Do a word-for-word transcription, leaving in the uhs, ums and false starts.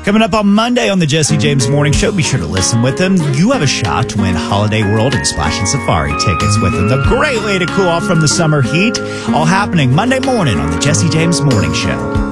Coming up on Monday on the Jesse James Morning Show, be sure to listen with him. You have a shot to win Holiday World and Splash and Safari tickets with him. The great way to cool off from the summer heat. All happening Monday morning on the Jesse James Morning Show.